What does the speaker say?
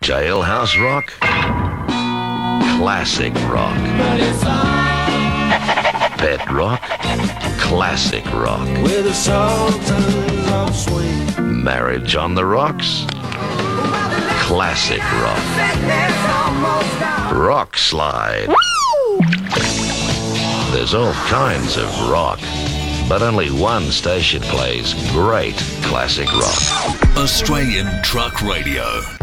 Jailhouse rock, classic rock. Pet rock, classic rock. With the Sultans of Swing. Marriage on the Rocks, classic rock. Rock slide. There's all kinds of rock, but only one station plays great classic rock. Australian Truck Radio.